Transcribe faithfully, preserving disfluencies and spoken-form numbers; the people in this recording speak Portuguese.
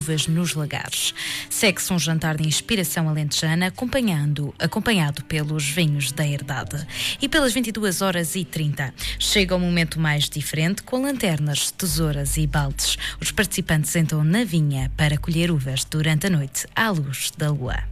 uvas nos lagares. Segue-se um jantar de inspiração alentejana, acompanhando, acompanhado pelos vinhos da herdade. E pelas vinte e duas horas e trinta chega o momento mais diferente, com lanternas, tesouras e baldes. Os participantes entram na vinha para colher uvas durante a noite à luz da lua.